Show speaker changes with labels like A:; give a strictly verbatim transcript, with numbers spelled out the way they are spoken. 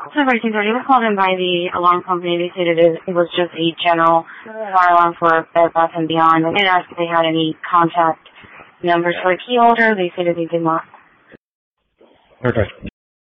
A: So everything thirty was called in by the alarm company. They said it, is, it was just a general fire alarm for Bed Bath and Beyond. They asked if they had any contact numbers for a key holder. They said that they did not.
B: Okay.